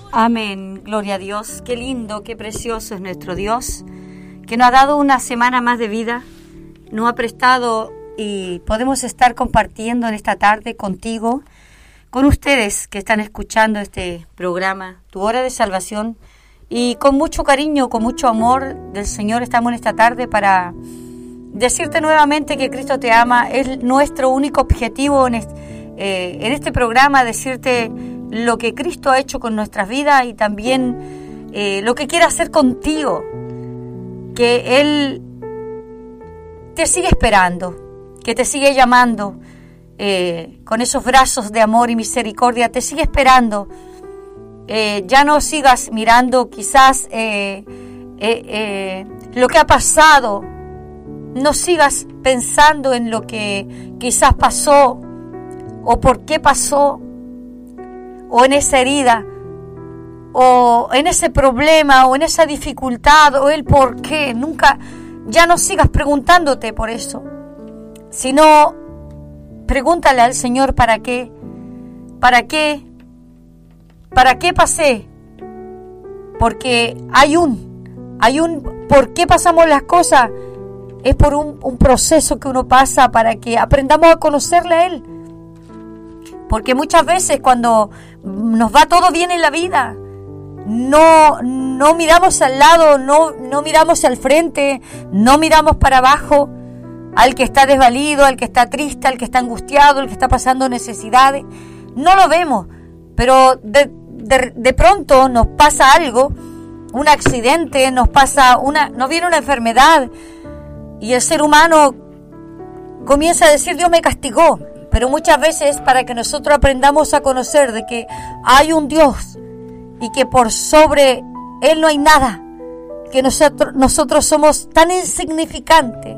Amén, gloria a Dios. Qué lindo, qué precioso es nuestro Dios, que nos ha dado una semana más de vida, nos ha prestado y podemos estar compartiendo en esta tarde contigo, con ustedes que están escuchando este programa, Tu Hora de Salvación, y con mucho cariño, con mucho amor del Señor estamos en esta tarde para decirte nuevamente que Cristo te ama. Es nuestro único objetivo en este programa, decirte lo que Cristo ha hecho con nuestras vidas y también lo que quiere hacer contigo, que Él te sigue esperando, que te sigue llamando con esos brazos de amor y misericordia, te sigue esperando. Ya no sigas mirando quizás lo que ha pasado, no sigas pensando en lo que quizás pasó o por qué pasó, o en esa herida, o en ese problema, o en esa dificultad, o el por qué. Nunca, ya no sigas preguntándote por eso, sino pregúntale al Señor ¿para qué? ¿Para qué? ¿Para qué pasé? Porque hay un por qué pasamos las cosas. Es por un proceso que uno pasa para que aprendamos a conocerle a Él. Porque muchas veces cuando nos va todo bien en la vida, no miramos al lado, no miramos al frente, no miramos para abajo, al que está desvalido, al que está triste, al que está angustiado, al que está pasando necesidades. No lo vemos, pero de pronto nos pasa algo, un accidente, nos viene una enfermedad, y el ser humano comienza a decir: Dios me castigó. Pero muchas veces para que nosotros aprendamos a conocer de que hay un Dios y que por sobre Él no hay nada, que nosotros somos tan insignificantes,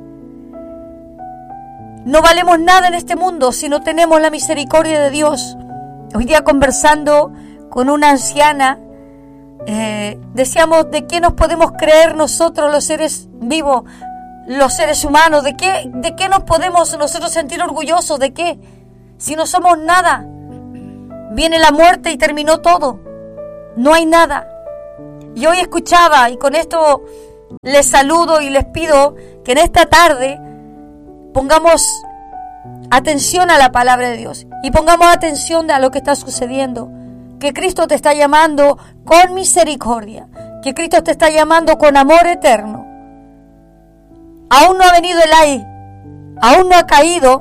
no valemos nada en este mundo si no tenemos la misericordia de Dios. Hoy día, conversando con una anciana, decíamos: ¿de qué nos podemos creer nosotros los seres vivos, los seres humanos? ¿De qué nos podemos nosotros sentir orgullosos? ¿De qué? Si no somos nada. Viene la muerte y terminó todo. No hay nada. Y hoy escuchaba, y con esto les saludo y les pido que en esta tarde pongamos atención a la palabra de Dios y pongamos atención a lo que está sucediendo. Que Cristo te está llamando con misericordia, que Cristo te está llamando con amor eterno. Aún no ha venido el ay, aún no ha caído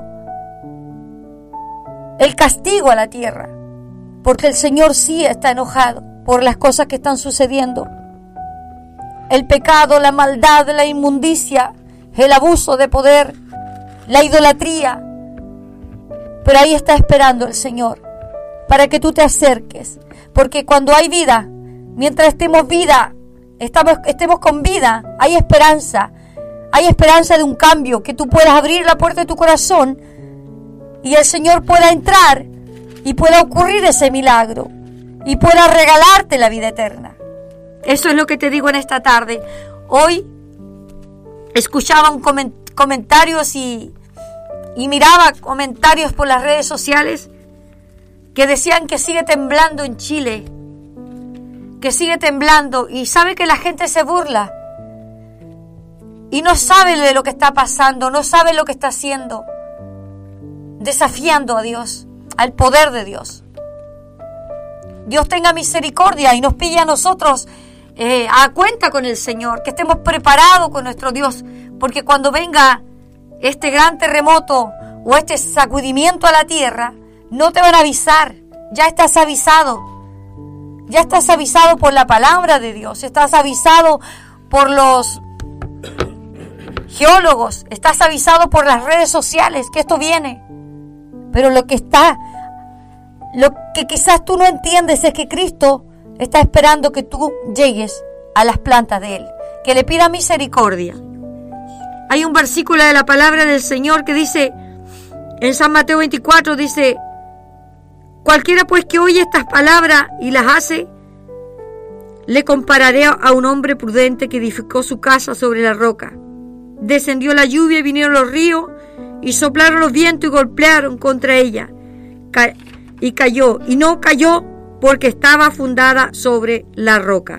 el castigo a la tierra, porque el Señor sí está enojado por las cosas que están sucediendo. El pecado, la maldad, la inmundicia, el abuso de poder, la idolatría. Pero ahí está esperando el Señor para que tú te acerques, porque cuando hay vida, mientras estemos con vida, hay esperanza. Hay esperanza de un cambio, que tú puedas abrir la puerta de tu corazón y el Señor pueda entrar y pueda ocurrir ese milagro y pueda regalarte la vida eterna. Eso es lo que te digo en esta tarde. Hoy escuchaba comentarios y miraba comentarios por las redes sociales que decían que sigue temblando en Chile, que sigue temblando, y sabe que la gente se burla. Y no sabe de lo que está pasando, no sabe lo que está haciendo, desafiando a Dios, al poder de Dios. Dios tenga misericordia y nos pide a nosotros a cuenta con el Señor, que estemos preparados con nuestro Dios, porque cuando venga este gran terremoto o este sacudimiento a la tierra, no te van a avisar, ya estás avisado por la palabra de Dios, estás avisado por los geólogos, estás avisado por las redes sociales que esto viene. Pero lo que quizás tú no entiendes es que Cristo está esperando que tú llegues a las plantas de Él, que le pida misericordia. Hay un versículo de la palabra del Señor que dice, en San Mateo 24, dice: cualquiera pues que oye estas palabras y las hace, le compararé a un hombre prudente que edificó su casa sobre la roca. Descendió la lluvia y vinieron los ríos y soplaron los vientos y golpearon contra ella. Y cayó, y no cayó porque estaba fundada sobre la roca.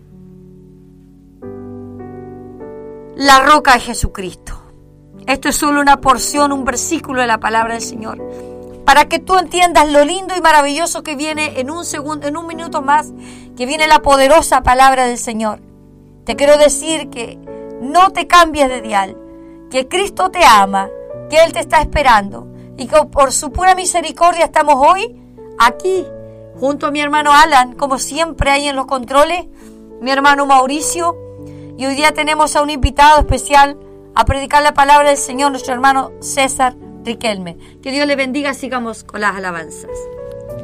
La roca es Jesucristo. Esto es solo una porción, un versículo de la palabra del Señor, para que tú entiendas lo lindo y maravilloso que viene en un segundo, en un minuto más, que viene la poderosa palabra del Señor. Te quiero decir que no te cambies de dial, que Cristo te ama, que Él te está esperando y que por su pura misericordia estamos hoy aquí, junto a mi hermano Alan, como siempre ahí en los controles, mi hermano Mauricio, y hoy día tenemos a un invitado especial a predicar la palabra del Señor, nuestro hermano César Riquelme. Que Dios le bendiga, sigamos con las alabanzas.